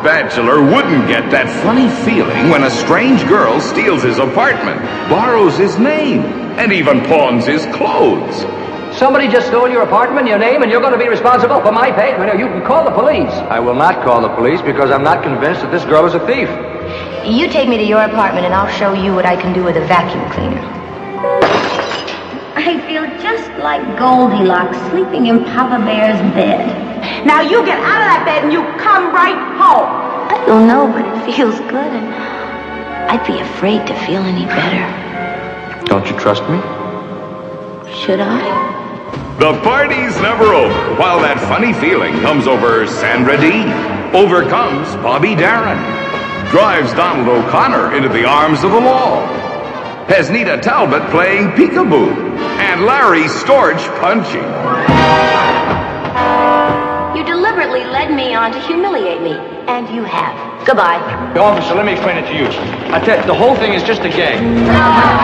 bachelor wouldn't get that funny feeling when a strange girl steals his apartment, borrows his name, and even pawns his clothes? Somebody just stole your apartment, your name, and you're going to be responsible for my pay? Well, you can call the police. I will not call the police because I'm not convinced that this girl is a thief. You take me to your apartment and I'll show you what I can do with a vacuum cleaner. I feel just like Goldilocks sleeping in Papa Bear's bed. Now you get out of that bed and you come right home. I don't know, but it feels good, and I'd be afraid to feel any better. Don't you trust me? Should I? The party's never over while that funny feeling comes over Sandra Dee, overcomes Bobby Darin, drives Donald O'Connor into the arms of the law, has Nita Talbot playing peekaboo, and Larry Storch punching. You deliberately led me on to humiliate me, and you have. Goodbye. Officer, let me explain it to you. I tell you, the whole thing is just a gag.